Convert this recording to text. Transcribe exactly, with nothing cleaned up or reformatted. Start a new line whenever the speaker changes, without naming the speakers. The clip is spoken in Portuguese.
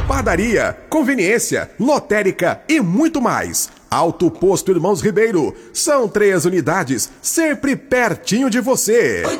padaria, conveniência, lotérica e muito mais. Alto Posto Irmãos Ribeiro. São três unidades, sempre pertinho de você.